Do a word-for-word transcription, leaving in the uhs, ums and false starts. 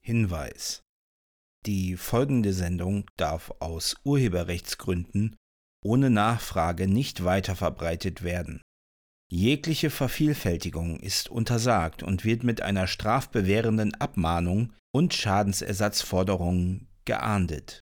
Hinweis: Die folgende Sendung darf aus Urheberrechtsgründen ohne Nachfrage nicht weiterverbreitet werden. Jegliche Vervielfältigung ist untersagt und wird mit einer strafbewährenden Abmahnung und Schadensersatzforderung geahndet